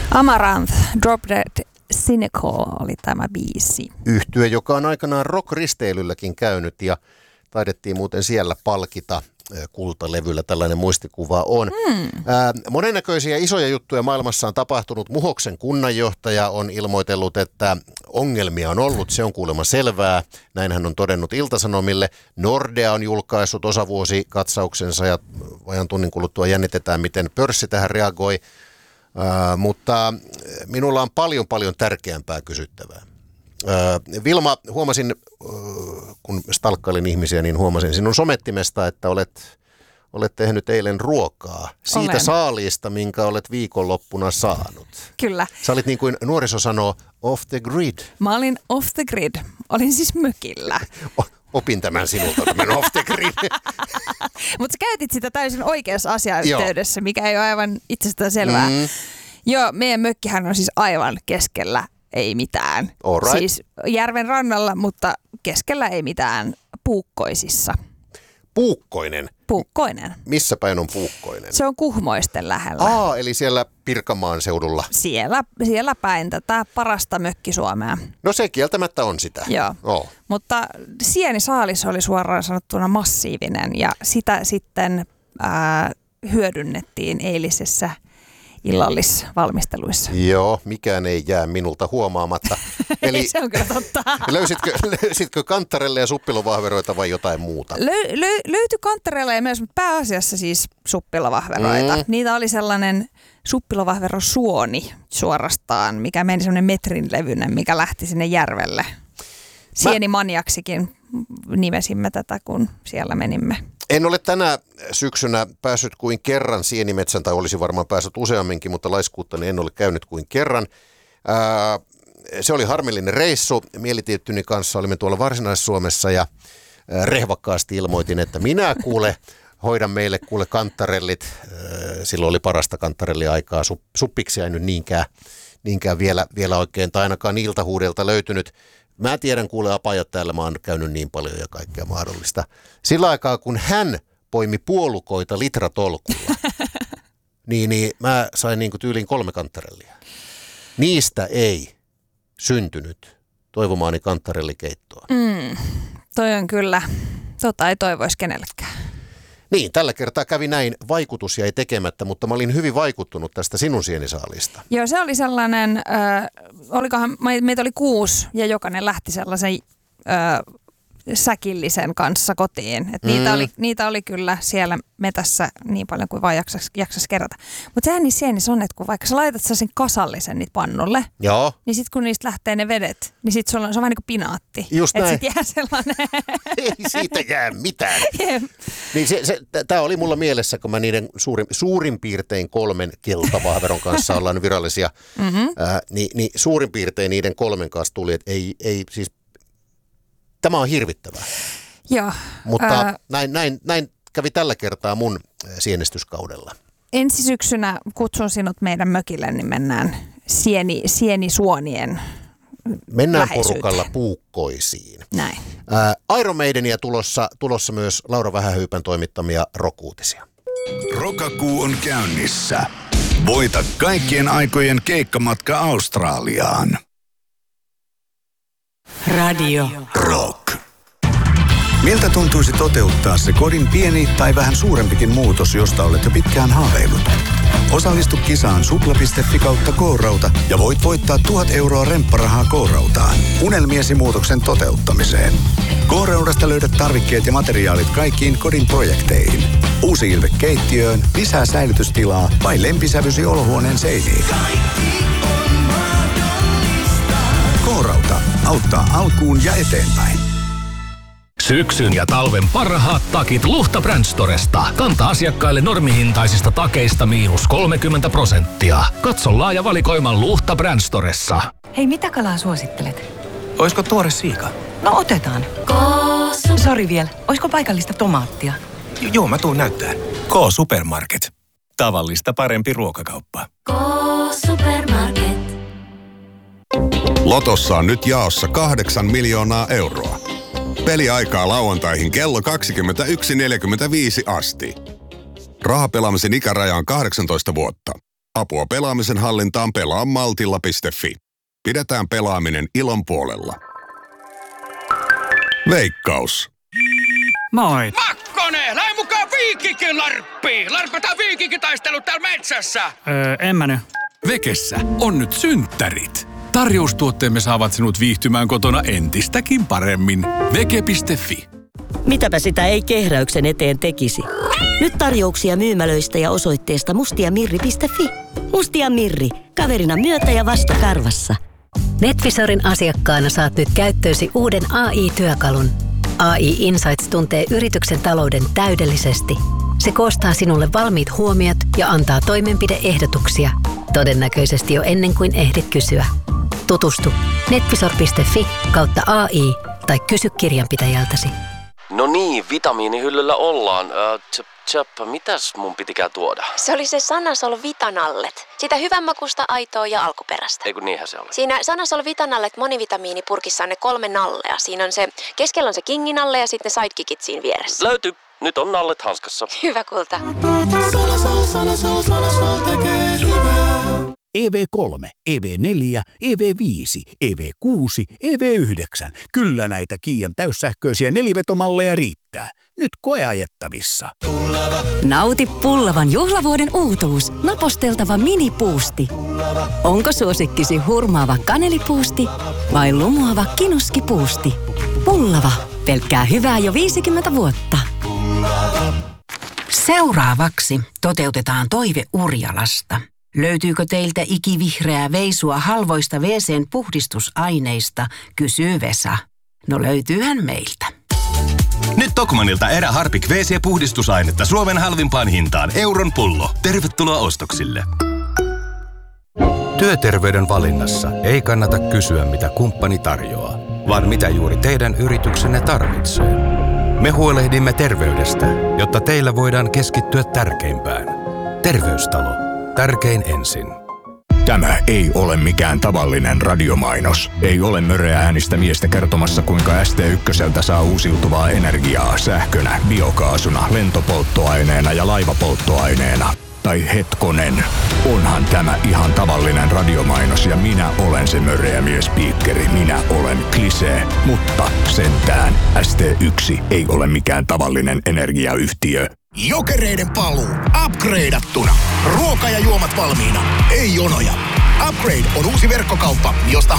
Amaranth, Drop Dead Cynical oli tämä biisi. Yhtye, joka on aikanaan rock-risteilylläkin käynyt ja taidettiin muuten siellä palkita kultalevyllä, tällainen muistikuva on. Monennäköisiä isoja juttuja maailmassa on tapahtunut. Muhoksen kunnanjohtaja on ilmoitellut, että ongelmia on ollut, se on kuulemma selvää. Näin hän on todennut Ilta-Sanomille. Nordea on julkaissut osavuosikatsauksensa ja vajan tunnin kuluttua jännitetään, miten pörssi tähän reagoi. Mutta minulla on paljon tärkeämpää kysyttävää. Vilma, huomasin, kun stalkkailin ihmisiä, niin huomasin sinun somettimesta, että olet tehnyt eilen ruokaa siitä saaliista, minkä olet viikonloppuna saanut. Kyllä. Sä olit niin kuin nuoriso sanoo, off the grid. Mä olin off the grid. Olin siis mökillä. Opin tämän sinulta, tämän off the grid. Mutta sä käytit sitä täysin oikeassa asiayhteydessä, mikä ei ole aivan itsestään selvää. Joo, meidän mökkihän on siis aivan keskellä ei mitään. Right. Siis järven rannalla, mutta keskellä ei mitään, Puukkoisissa. Puukkoinen? Puukkoinen. Missä päin on Puukkoinen? Se on Kuhmoisten lähellä. Eli siellä Pirkanmaan seudulla. Siellä päin tätä parasta mökkisuomea. No se kieltämättä on sitä. Joo. Mutta sienisaalis oli suoraan sanottuna massiivinen ja sitä sitten hyödynnettiin eilisessä illallisvalmisteluissa. Joo, mikään ei jää minulta huomaamatta. Eli se on kyllä totta. Löysitkö kanttarelle ja suppilovahveroita vai jotain muuta? Löytyi kanttarelle ja myös pääasiassa siis suppilovahveroita. Niitä oli sellainen suppilovahverosuoni suorastaan, mikä meni semmoinen metrin levyinen, mikä lähti sinne järvelle. Sienimaniaksikin nimesimme tätä, kun siellä menimme. En ole tänä syksynä päässyt kuin kerran sienimetsän, tai olisi varmaan päässyt useamminkin, mutta laiskuuttani en ole käynyt kuin kerran. Se oli harmillinen reissu. Mielitiettyni kanssa olimme tuolla Varsinais-Suomessa ja rehvakkaasti ilmoitin, että minä hoidan meille kanttarellit. Silloin oli parasta kanttarelliaikaa. Suppiksi ei nyt niinkään vielä oikein, tai ainakaan iltahuudelta löytynyt. Mä tiedän apajat täällä, mä oon käynyt niin paljon ja kaikkea mahdollista. Sillä aikaa, kun hän poimi puolukoita litratolkulla, niin mä sain niin kuin tyyliin 3 kanttarellia. Niistä ei syntynyt toivomaani kanttarellikeittoa. Toi on kyllä, ei toivoisi kenellekään. Niin, tällä kertaa kävi näin, vaikutus jäi tekemättä, mutta mä olin hyvin vaikuttunut tästä sinun sienisaalista. Joo, se oli sellainen, meitä oli 6 ja jokainen lähti sellaisen säkillisen kanssa kotiin. Et niitä oli kyllä siellä metässä niin paljon kuin vaan jaksas kerätä. Mutta sehän niissä sienissä on, että kun vaikka sä laitat sen kasallisen niitä pannulle, joo, niin sitten kun niistä lähtee ne vedet, niin sit se on vähän niin kuin pinaatti. Just näin. Että sit jää sellainen. Ei siitä jää mitään. Niin tämä oli mulla mielessä, kun mä niiden suurin piirtein 3 keltavahveron kanssa ollaan virallisia, niin suurin piirtein niiden 3 kanssa tuli, että ei siis. Tämä on hirvittävää. Joo. Mutta näin kävi tällä kertaa mun sienestyskaudella. Ensi syksynä kutsun sinut meidän mökille, niin mennään sienisuonien Mennään porukalla Puukkoisiin. Näin. Iron Maidenia tulossa myös Laura Vähähyypän toimittamia rock-uutisia. Rokakuu on käynnissä. Voita kaikkien aikojen keikkamatka Australiaan. Radio Rock. Miltä tuntuisi toteuttaa se kodin pieni tai vähän suurempikin muutos, josta olet jo pitkään haaveillut? Osallistu kisaan supla.fi/K-rauta ja voit voittaa 1 000 euroa rempparahaa K-rautaan unelmiesi muutoksen toteuttamiseen. K-raudasta löydät tarvikkeet ja materiaalit kaikkiin kodin projekteihin. Uusi ilme keittiöön, lisää säilytystilaa vai lempisävysi olohuoneen seiniin. K-rauta auttaa alkuun ja eteenpäin. Syksyn ja talven parhaat takit Luhta Brand Storesta. Kanta asiakkaille normihintaisista takeista -30%. Katso laaja valikoima Luhta Brand Storessa. Hei, mitä kalaa suosittelet? Oisko tuore siika? No otetaan. Sori vielä, oisko paikallista tomaattia? Joo, mä tuun näyttää. K-Supermarket. Tavallista parempi ruokakauppa. K-Supermarket. Lotossa on nyt jaossa 8 miljoonaa euroa. Peliaikaa lauantaihin kello 21.45 asti. Rahapelaamisen ikäraja on 18 vuotta. Apua pelaamisen hallintaan pelaamaltilla.fi. Pidetään pelaaminen ilon puolella. Veikkaus. Moi. Makkonen, lähde mukaan Viikinkin larppiin. Larpataan viikinkitaistelut täällä metsässä. En mä nyt. Vekessä on nyt synttärit. Tarjoustuotteemme saavat sinut viihtymään kotona entistäkin paremmin. Veke.fi. Mitäpä sitä ei kehräyksen eteen tekisi. Nyt tarjouksia myymälöistä ja osoitteesta mustiamirri.fi. Mustia Mirri. Kaverina myötä ja vastokarvassa. NetVisorin asiakkaana saat nyt käyttöösi uuden AI-työkalun. AI Insights tuntee yrityksen talouden täydellisesti. Se koostaa sinulle valmiit huomiot ja antaa toimenpide-ehdotuksia. Todennäköisesti jo ennen kuin ehdit kysyä. Tutustu netvisor.fi/AI tai kysy kirjanpitäjältäsi. No niin, vitamiinihyllyllä ollaan. Mitäs mun pitikään tuoda? Se oli se Sanasol Vitanallet. Sitä hyvänmakuista, aitoa ja alkuperäistä. Eiku niinhän se oli. Siinä Sanasol Vitanallet monivitamiinipurkissa on ne 3 nallea. Siinä on se, keskellä on se kinginalle ja sitten ne sidekickit siinä vieressä. Löytyy. Nyt on nallet hanskassa. Hyvä kulta. Sanasol tekee hyvää. EV3, EV4, EV5, EV6, EV9. Kyllä näitä Kiian täyssähköisiä nelivetomalleja riittää. Nyt koeajettavissa. Nauti pullavan juhlavuoden uutuus. Naposteltava minipuusti. Onko suosikkisi hurmaava kanelipuusti vai lumoava kinuskipuusti? Pullava. Pelkkää hyvää jo 50 vuotta. Seuraavaksi toteutetaan toive Urjalasta. Löytyykö teiltä ikivihreää veisua halvoista WC:n puhdistusaineista, kysyy Vesa. No löytyyhän meiltä. Nyt Tokmanilta erä Harpik WC-puhdistusainetta Suomen halvimpaan hintaan euron pullo. Tervetuloa ostoksille. Työterveyden valinnassa ei kannata kysyä, mitä kumppani tarjoaa, vaan mitä juuri teidän yrityksenne tarvitsee. Me huolehdimme terveydestä, jotta teillä voidaan keskittyä tärkeimpään. Terveystalo. Tärkein ensin. Tämä ei ole mikään tavallinen radiomainos. Ei ole möreä äänistä miestä kertomassa, kuinka ST1 saa uusiutuvaa energiaa sähkönä, biokaasuna, lentopolttoaineena ja laivapolttoaineena. Tai hetkonen, onhan tämä ihan tavallinen radiomainos ja minä olen se möreä miespiikkeri. Minä olen Klisee, mutta sentään ST1 ei ole mikään tavallinen energiayhtiö. Jokereiden paluu. Upgradeattuna. Ruoka ja juomat valmiina. Ei jonoja. Upgrade on uusi verkkokauppa, josta